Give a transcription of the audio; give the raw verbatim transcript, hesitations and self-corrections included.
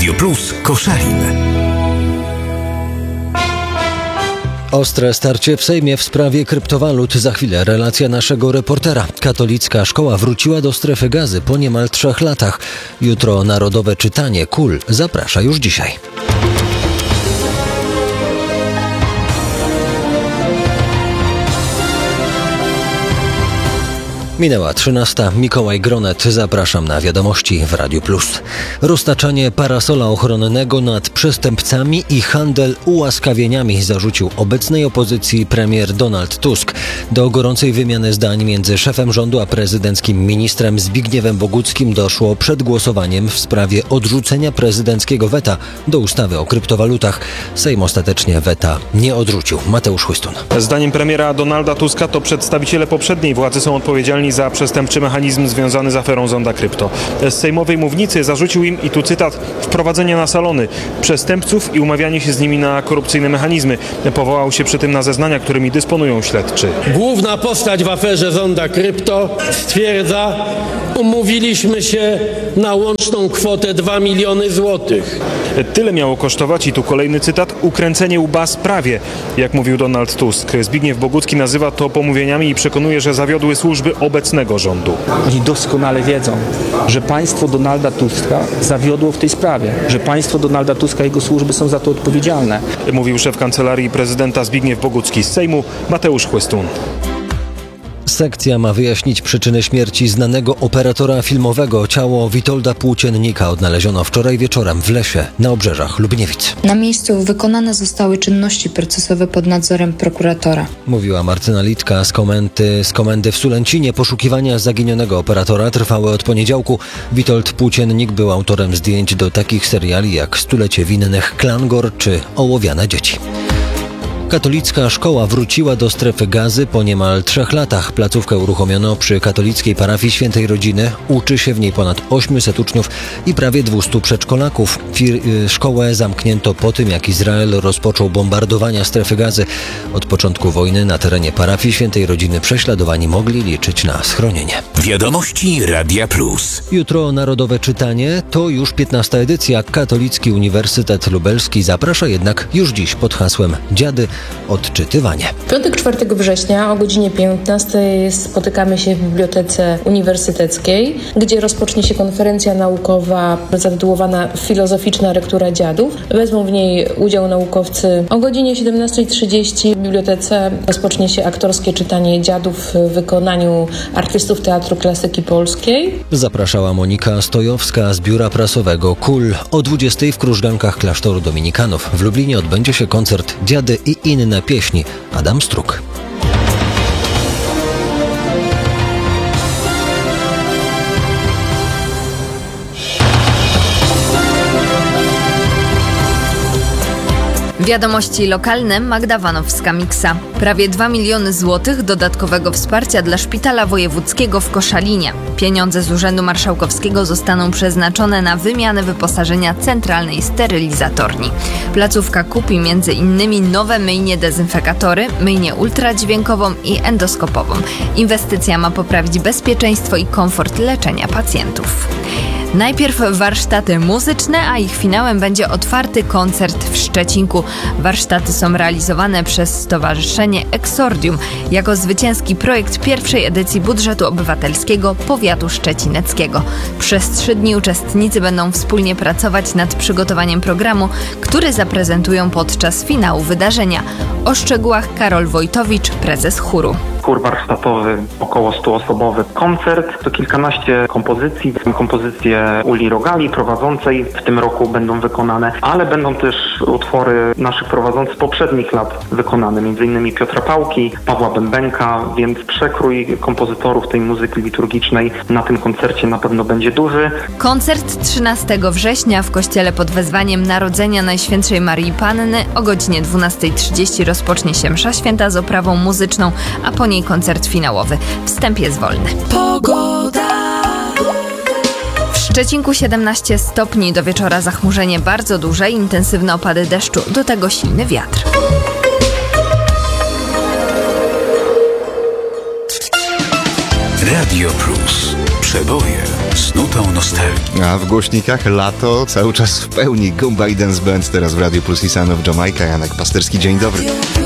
Radio Plus Koszalin. Ostre starcie w Sejmie w sprawie kryptowalut. Za chwilę relacja naszego reportera. Katolicka szkoła wróciła do strefy gazy po niemal trzech latach. Jutro narodowe czytanie K U L zaprasza już dzisiaj. Minęła trzynasta. Mikołaj Gronet. Zapraszam na wiadomości w Radiu Plus. Roztaczanie parasola ochronnego nad przestępcami i handel ułaskawieniami zarzucił obecnej opozycji premier Donald Tusk. Do gorącej wymiany zdań między szefem rządu a prezydenckim ministrem Zbigniewem Boguckim doszło przed głosowaniem w sprawie odrzucenia prezydenckiego weta do ustawy o kryptowalutach. Sejm ostatecznie weta nie odrzucił. Mateusz Chłystun. Zdaniem premiera Donalda Tuska to przedstawiciele poprzedniej władzy są odpowiedzialni za przestępczy mechanizm związany z aferą Zonda Krypto. Z sejmowej mównicy zarzucił im, i tu cytat, wprowadzenie na salony przestępców i umawianie się z nimi na korupcyjne mechanizmy. Powołał się przy tym na zeznania, którymi dysponują śledczy. Główna postać w aferze Zonda Krypto stwierdza: umówiliśmy się na łączną kwotę dwa miliony złotych. Tyle miało kosztować, i tu kolejny cytat, ukręcenie łba sprawie, jak mówił Donald Tusk. Zbigniew Bogucki nazywa to pomówieniami i przekonuje, że zawiodły służby obecnego rządu. Oni doskonale wiedzą, że państwo Donalda Tuska zawiodło w tej sprawie, że państwo Donalda Tuska i jego służby są za to odpowiedzialne. Mówił szef kancelarii prezydenta Zbigniew Bogucki. Z Sejmu Mateusz Chłystun. Sekcja ma wyjaśnić przyczyny śmierci znanego operatora filmowego. Ciało Witolda Płóciennika odnaleziono wczoraj wieczorem w lesie na obrzeżach Lubniewic. Na miejscu wykonane zostały czynności procesowe pod nadzorem prokuratora. Mówiła Martyna Litka z komendy, z komendy w Sulęcinie. Poszukiwania zaginionego operatora trwały od poniedziałku. Witold Płóciennik był autorem zdjęć do takich seriali jak Stulecie winnych, Klangor czy Ołowiane dzieci. Katolicka szkoła wróciła do strefy gazy po niemal trzech latach. Placówkę uruchomiono przy katolickiej parafii Świętej Rodziny. Uczy się w niej ponad ośmiuset uczniów i prawie dwieście przedszkolaków. Fir- szkołę zamknięto po tym, jak Izrael rozpoczął bombardowania strefy gazy. Od początku wojny na terenie parafii Świętej Rodziny prześladowani mogli liczyć na schronienie. Wiadomości Radia Plus. Jutro narodowe czytanie, to już piętnasta edycja. Katolicki Uniwersytet Lubelski zaprasza jednak już dziś pod hasłem Dziady odczytywanie. W piątek czwartego września o godzinie piętnastej spotykamy się w Bibliotece Uniwersyteckiej, gdzie rozpocznie się konferencja naukowa zatytułowana Filozoficzna lektura dziadów. Wezmą w niej udział naukowcy. O godzinie siedemnastej trzydzieści w bibliotece rozpocznie się aktorskie czytanie dziadów w wykonaniu artystów Teatru Klasyki Polskiej. Zapraszała Monika Stojowska z Biura Prasowego K U L. O dwudziestej w Krużgankach Klasztoru Dominikanów w Lublinie odbędzie się koncert Dziady i inne pieśni. Adam Struk. Wiadomości lokalne. Magda Wanowska-Miksa. Prawie dwa miliony złotych dodatkowego wsparcia dla Szpitala Wojewódzkiego w Koszalinie. Pieniądze z Urzędu Marszałkowskiego zostaną przeznaczone na wymianę wyposażenia centralnej sterylizatorni. Placówka kupi między innymi nowe myjnie dezynfekatory, myjnię ultradźwiękową i endoskopową. Inwestycja ma poprawić bezpieczeństwo i komfort leczenia pacjentów. Najpierw warsztaty muzyczne, a ich finałem będzie otwarty koncert w Szczecinku. Warsztaty są realizowane przez Stowarzyszenie Exordium jako zwycięski projekt pierwszej edycji budżetu obywatelskiego powiatu szczecineckiego. Przez trzy dni uczestnicy będą wspólnie pracować nad przygotowaniem programu, który zaprezentują podczas finału wydarzenia. O szczegółach Karol Wojtowicz, prezes chóru. Chór warsztatowy, około stuosobowy koncert, to kilkanaście kompozycji, w tym kompozycje Uli Rogali prowadzącej w tym roku będą wykonane, ale będą też utwory naszych prowadzących z poprzednich lat wykonane, między innymi Piotra Pałki, Pawła Bębenka, więc przekrój kompozytorów tej muzyki liturgicznej na tym koncercie na pewno będzie duży. Koncert trzynastego września w kościele pod wezwaniem Narodzenia Najświętszej Maryi Panny o godzinie dwunastej trzydzieści rozpocznie się msza święta z oprawą muzyczną, a po niej koncert finałowy. Wstęp jest wolny. Pogoda. W Szczecinku siedemnaście stopni, do wieczora zachmurzenie bardzo duże, intensywne opady deszczu, do tego silny wiatr. Radio Plus. Przeboje nutą nostalgii. A w głośnikach lato cały czas w pełni. Go Bidens Band teraz w Radiu Plus i Son of Jamaica. Janek Pasterski, dzień dobry.